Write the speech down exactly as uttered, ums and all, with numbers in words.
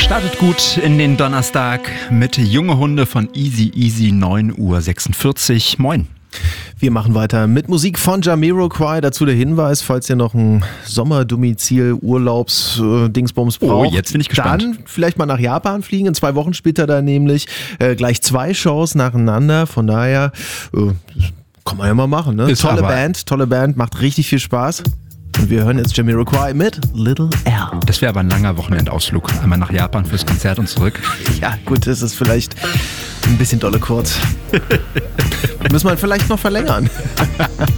Startet gut in den Donnerstag mit Junge Hunde von Easy Easy, neun Uhr sechsundvierzig. Moin. Wir machen weiter mit Musik von Jamiroquai. Dazu der Hinweis, falls ihr noch ein Sommerdomizil, Urlaubs, äh, Dingsbums braucht. Oh, jetzt bin ich gespannt. Dann vielleicht mal nach Japan fliegen. In zwei Wochen spielt er da nämlich äh, gleich zwei Shows nacheinander. Von daher äh, kann man ja mal machen. Ne? Tolle Band, tolle Band, macht richtig viel Spaß. Und wir hören jetzt Jamiroquai mit Little L. Das wäre aber ein langer Wochenendausflug. Einmal nach Japan fürs Konzert und zurück. Ja, gut, das ist vielleicht ein bisschen dolle kurz. Müssen wir vielleicht noch verlängern.